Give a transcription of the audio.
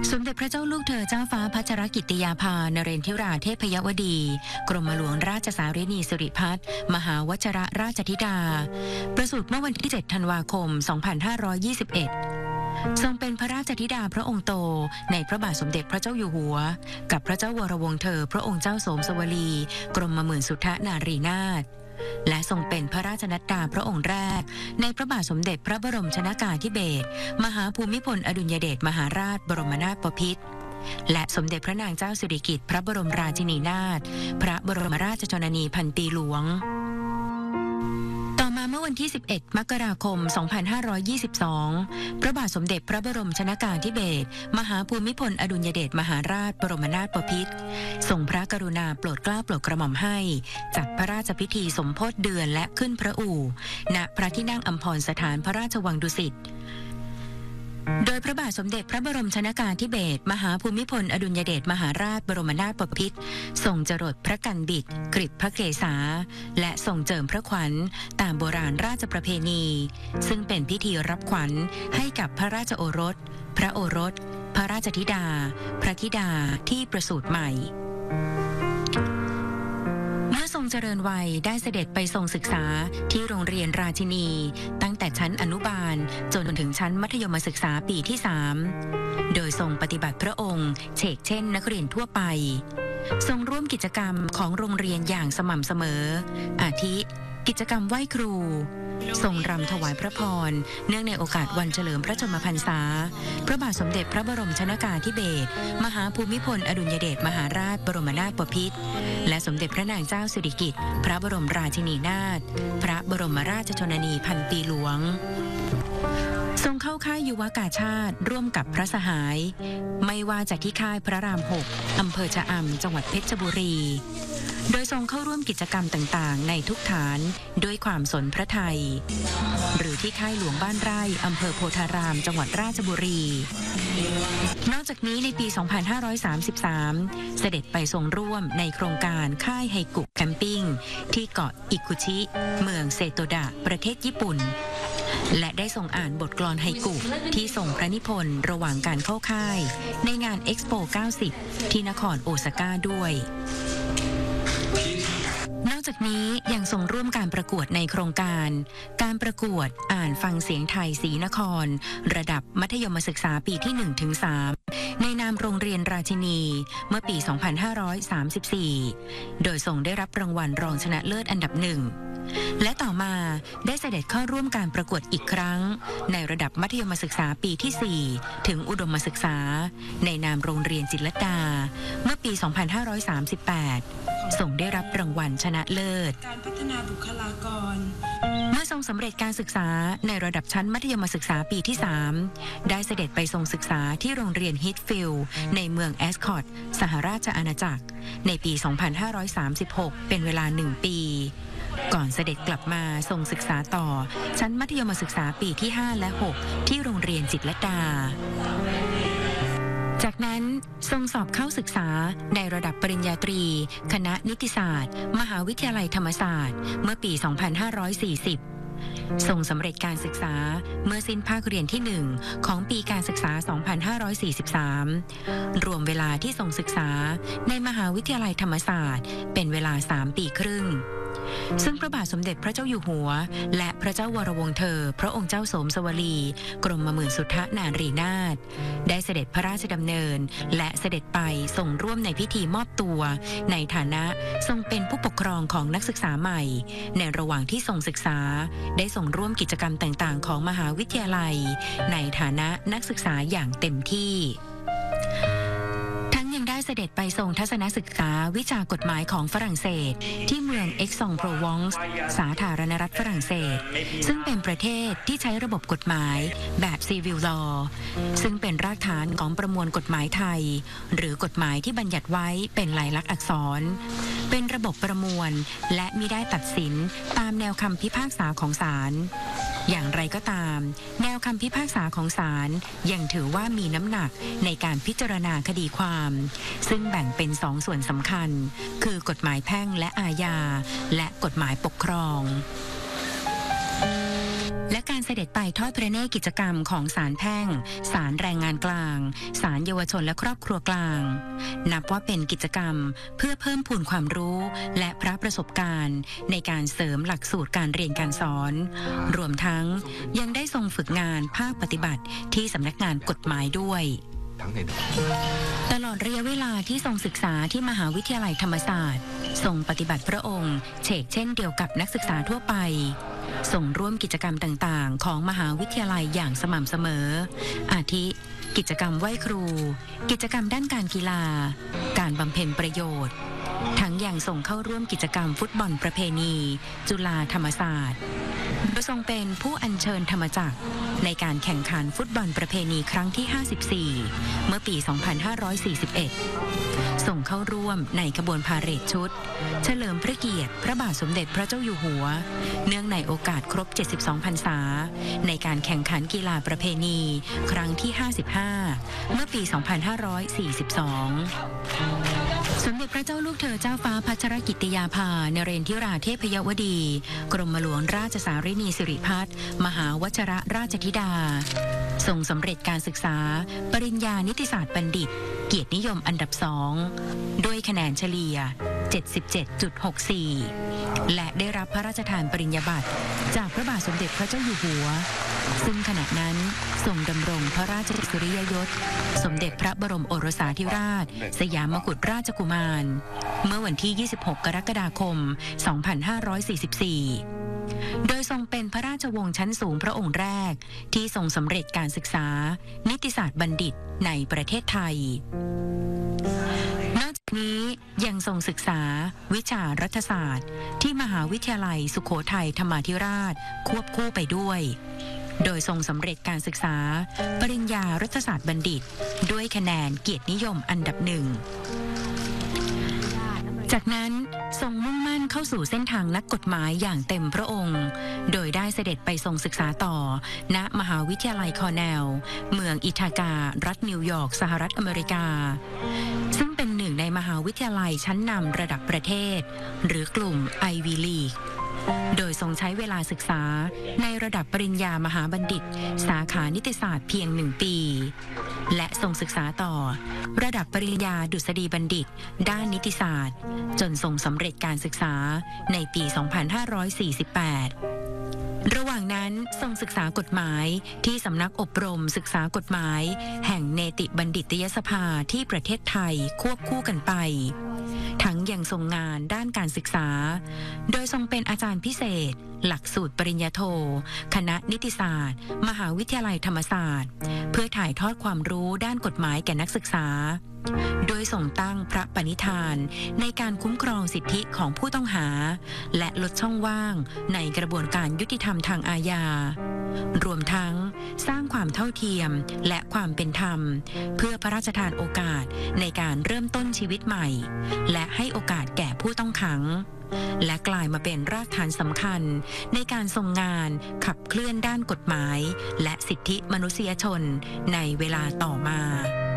สมเด็จพระเจ้าลูกเธอเจ้าฟ้าพัชรกิติยาภานเรนทิราเทพยวดีกรมหลวงราชสารินีสิริพัฒน์มหาวชรราชธิดาประสูติเมื่อวันที่7ธันวาคม2521ทรงเป็นพระราชธิดาพระองค์โตในพระบาทสมเด็จพระเจ้าอยู่หัวกับพระเจ้าวรวงศ์เธอพระองค์เจ้าโสมสวลีกรมหมื่นสุทธนารีนาถและทรงเป็นพระราชนัดดาพระองค์แรกในพระบาทสมเด็จพระบรมชนกาธิเบศรมหาภูมิพลอดุลยเดชมหาราชบรมนาถบพิตรและสมเด็จพระนางเจ้าสิริกิติ์พระบรมราชินีนาถพระบรมราชชนนีพันปีหลวงต่อมาเมื่อวันที่11มกราคม2522พระบาทสมเด็จพระบรมชนกาธิเบศรมหาภูมิพลอดุลยเดชมหาราชบรมนาถบพิตรทรงพระกรุณาโปรดเกล้าโปรดกระหม่อมให้จัดพระราชพิธีสมโภชเดือนและขึ้นพระอู่ณพระที่นั่งอัมพรสถานพระราชวังดุสิตโดยพระบาทสมเด็จพระบรมชนกาธิเบศรมหาภูมิพลอดุลยเดชมหาราชบรมนาถบพิตรทรงจรดพระกันบิดกฤษพระเกศาและทรงเจิมพระขวัญตามโบราณราชประเพณีซึ่งเป็นพิธีรับขวัญให้กับพระราชโอรสพระโอรสพระราชธิดาพระธิดาที่ประสูติใหม่เมื่อทรงเจริญวัยได้เสด็จไปทรงศึกษาที่โรงเรียนราชินีตั้งแต่ชั้นอนุบาลจนถึงชั้นมัธยมศึกษาปีที่3โดยทรงปฏิบัติพระองค์เฉกเช่นนักเรียนทั่วไปทรงร่วมกิจกรรมของโรงเรียนอย่างสม่ำเสมออาทิกิจกรรมไหว้ครูทรงรำถวายพระพรเนื่องในโอกาสวันเฉลิมพระชนมพรรษาพระบาทสมเด็จพระบรมชนกาธิเบศรมหาภูมิพลอดุลยเดชมหาราชบรมนาถบพิตรและสมเด็จพระนางเจ้าสิริกิติ์พระบรมราชินีนาถพระบรมราชชนนีพันปีหลวงทรงเข้าค่ายยุวกาชาติร่วมกับพระสหายไม่ว่าจากที่ค่ายพระราม6อำเภอชะอำจังหวัดเพชรบุรีโดยทรงเข้าร่วมกิจกรรมต่างๆในทุกฐานด้วยความสนพระทัยหรือที่ค่ายหลวงบ้านไร่อำเภอโพธารามจังหวัดราชบุรีนอกจากนี้ในปี 2533 เสด็จไปทรงร่วมในโครงการค่ายไฮกุแคมปิ้งที่เกาะอิคุชิเมืองเซโตดะประเทศญี่ปุ่นและได้ทรงอ่านบทกลอนไฮกุที่ทรงพระนิพนธ์ระหว่างการเข้าค่ายในงานเอ็กซ์โป 90 ที่นครโอซาก้าด้วยนอกจากนี้ยังทรงร่วมการประกวดในโครงการการประกวดอ่านฟังเสียงไทยศรีนครระดับมัธยมศึกษาปีที่ 1-3 ในนามโรงเรียนราชินีเมื่อปี 2534 โดยทรงได้รับรางวัลรองชนะเลิศอันดับ 1และต่อมาได้เสด็จเข้าร่วมการประกวดอีกครั้งในระดับมัธยมศึกษาปีที่ 4 ถึงอุดมศึกษาในนามโรงเรียนจิตรลดาเมื่อปี 2538 ทรงได้รับรางวัลชนะเลิศการพัฒนาบุคลากรเมื่อทรงสำเร็จการศึกษาในระดับชั้นมัธยมศึกษาปีที่ 3 ได้เสด็จไปทรงศึกษาที่โรงเรียนฮิตฟิลด์ในเมืองแอสคอตสหราชอาณาจักรในปี 2536 เป็นเวลา 1 ปีก่อนเสด็จกลับมาทรงศึกษาต่อชั้นมัธยมศึกษาปีที่ 5 และ 6 ที่โรงเรียนจิตรลดาจากนั้นทรงสอบเข้าศึกษาในระดับปริญญาตรีคณะนิติศาสตร์มหาวิทยาลัยธรรมศาสตร์เมื่อปี 2540 ทรงสำเร็จการศึกษาเมื่อสิ้นภาคเรียนที่ 1 ของปีการศึกษา 2543 รวมเวลาที่ทรงศึกษาในมหาวิทยาลัยธรรมศาสตร์เป็นเวลา 3 ปีครึ่งซึ่งพระบาทสมเด็จพระเจ้าอยู่หัวและพระเจ้าวรวงศ์เธอพระองค์เจ้าโสมสวลีกรมหมื่นสุทธนารีนาถได้เสด็จพระราชดำเนินและเสด็จไปทรงร่วมในพิธีมอบตัวในฐานะทรงเป็นผู้ปกครองของนักศึกษาใหม่ในระหว่างที่ทรงศึกษาได้ทรงร่วมกิจกรรมต่างๆของมหาวิทยาลัยในฐานะนักศึกษาอย่างเต็มที่ได้เสด็จไปทรงทัศนศึกษาวิชากฎหมายของฝรั่งเศสที่เมืองเอ็กซองโปรวองส์สาธารณรัฐฝรั่งเศสซึ่งเป็นประเทศที่ใช้ระบบกฎหมายแบบซีวิลลอซึ่งเป็นรากฐานของประมวลกฎหมายไทยหรือกฎหมายที่บัญญัติไว้เป็นลายลักษณ์อักษรเป็นระบบประมวลและมิได้ตัดสินตามแนวคำพิพากษาของศาลอย่างไรก็ตามแนวคำพิพากษาของศาลยังถือว่ามีน้ำหนักในการพิจารณาคดีความซึ่งแบ่งเป็น2 ส่วนสำคัญคือกฎหมายแพ่งและอาญาและกฎหมายปกครองและการเสด็จไปทอดพระเนตรกิจกรรมของศาลแพ่งศาลแรงงานกลางศาลเยาวชนและครอบครัวกลางนับว่าเป็นกิจกรรมเพื่อเพิ่มพูนความรู้และพระประสบการณ์ในการเสริมหลักสูตรการเรียนการสอนรวมทั้งยังได้ทรงฝึกงานภาคปฏิบัติที่สำนักงานกฎหมายด้วยตลอดระยะเวลาที่ทรงศึกษาที่มหาวิทยาลัยธรรมศาสตร์ทรงปฏิบัติพระองค์เฉกเช่นเดียวกับนักศึกษาทั่วไปส่งร่วมกิจกรรมต่างๆของมหาวิทยาลัยอย่างสม่ำเสมออาทิกิจกรรมไหว้ครูกิจกรรมด้านการกีฬาการบำเพ็ญประโยชน์ทั้งยังส่งเข้าร่วมกิจกรรมฟุตบอลประเพณีจุฬาธรรมศาสตร์โดยทรงเป็นผู้อัญเชิญธรรมจักรในการแข่งขันฟุตบอลประเพณีครั้งที่ 54เมื่อปี 2541ส่งเข้าร่วมในขบวนพาเหรดชุดเฉลิมพระเกียรติพระบาทสมเด็จพระเจ้าอยู่หัวเนื่องในโอกาสครบ 72 พรรษาในการแข่งขันกีฬาประเพณีครั้งที่ 55เมื่อปี 2542สมเด็จพระเจ้าลูกเธอเจ้าฟ้าพัชรกิติยาภานเรนทิราเทพยวดีกรมหลวงราชสารินีสิริพัฒน์มหาวชรราชธิดาทรงสำเร็จการศึกษาปริญญานิติศาสตร์บัณฑิตเกียรตินิยมอันดับ2ด้วยคะแนนเฉลี่ย 77.64 และได้รับพระราชทานปริญญาบัตรจากพระบาทสมเด็จพระเจ้าอยู่หัวซึ่งขณะนั้นทรงดำรงพระราชอิสริยยศสมเด็จพระบรมโอรสาธิราชสยามกุฎราชกุมารเมื่อวันที่ 26 กรกฎาคม 2544 โดยทรงเป็นพระราชวงศ์ชั้นสูงพระองค์แรกที่ทรงสำเร็จการศึกษานิติศาสตร์บัณฑิตในประเทศไทยนอกจากนี้ยังทรงศึกษาวิชารัฐศาสตร์ที่มหาวิทยาลัยสุโขทัยธรรมาธิราชควบคู่ไปด้วยโดยทรงสำเร็จการศึกษาปริญญารัฐศาสตร์บัณฑิตด้วยคะแนนเกียรตินิยมอันดับ1จากนั้นทรงมุ่งมั่นเข้าสู่เส้นทางนักกฎหมายอย่างเต็มพระองค์โดยได้เสด็จไปทรงศึกษาต่อณมหาวิทยาลัยคอร์เนลเมืองอิทาการัฐนิวยอร์กสหรัฐอเมริกาซึ่งเป็นหนึ่งในมหาวิทยาลัยชั้นนำระดับประเทศหรือกลุ่ม Ivy League โดยทรงใช้เวลาศึกษาในระดับปริญญามหาบัณฑิตสาขานิติศาสตร์เพียง1 ปีและทรงศึกษาต่อระดับปริญญาดุษฎีบัณฑิตด้านนิติศาสตร์จนทรงสำเร็จการศึกษาในปี 2548 ระหว่างนั้นทรงศึกษากฎหมายที่สำนักอบรมศึกษากฎหมายแห่งเนติบัณฑิตยสภาที่ประเทศไทยควบคู่กันไปทั้งยังทรงงานด้านการศึกษาโดยทรงเป็นอาจารย์พิเศษหลักสูตรปริญญาโทคณะนิติศาสตร์มหาวิทยาลัยธรรมศาสตร์เพื่อถ่ายทอดความรู้ด้านกฎหมายแก่นักศึกษาโดยทรงตั้งพระปณิธานในการคุ้มครองสิทธิของผู้ต้องหาและลดช่องว่างในกระบวนการยุติธรรมทางอาญารวมทั้งสร้างความเท่าเทียมและความเป็นธรรมเพื่อพระราชทานโอกาสในการเริ่มต้นชีวิตใหม่และให้โอกาสแก่ผู้ต้องขังและกลายมาเป็นรากฐานสำคัญในการทรงงานขับเคลื่อนด้านกฎหมายและสิทธิมนุษยชนในเวลาต่อมา